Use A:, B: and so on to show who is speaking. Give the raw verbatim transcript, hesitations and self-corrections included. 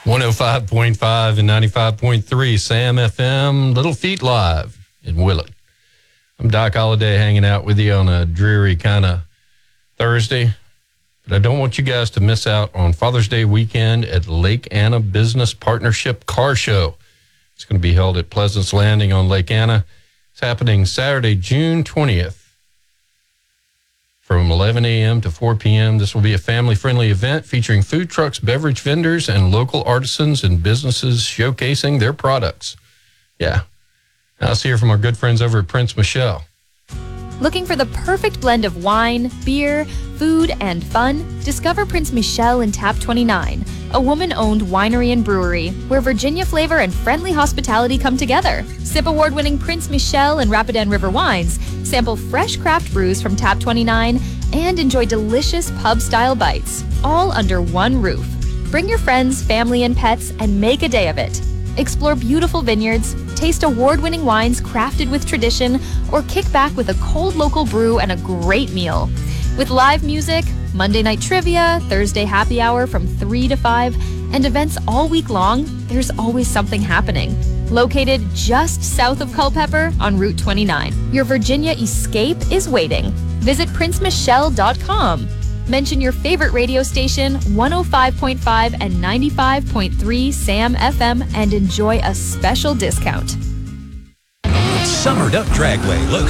A: one oh five point five and ninety-five point three Sam F M, Little Feat Live in Willett. I'm Doc Holliday hanging out with you on a dreary kind of Thursday. But I don't want you guys to miss out on Father's Day weekend at Lake Anna Business Partnership Car Show. It's going to be held at Pleasance Landing on Lake Anna. It's happening Saturday, June twentieth from eleven a.m. to four p.m. This will be a family-friendly event featuring food trucks, beverage vendors, and local artisans and businesses showcasing their products. Yeah. Now let's hear from our good friends over at Prince Michelle.
B: Looking for the perfect blend of wine, beer, food, and fun? Discover Prince Michelle in Tap twenty-nine, a woman-owned winery and brewery where Virginia flavor and friendly hospitality come together. Sip award-winning Prince Michelle and Rapidan River wines, sample fresh craft brews from Tap twenty-nine, and enjoy delicious pub-style bites, all under one roof. Bring your friends, family, and pets and make a day of it. Explore beautiful vineyards, taste award-winning wines crafted with tradition, or kick back with a cold local brew and a great meal. With live music, Monday night trivia, Thursday happy hour from three to five, and events all week long, there's always something happening. Located just south of Culpeper on Route twenty-nine, your Virginia escape is waiting. Visit prince michelle dot com. Mention your favorite radio station, one oh five point five and ninety-five point three Sam F M, and enjoy a special discount.
C: Summer Duck Dragway. Look.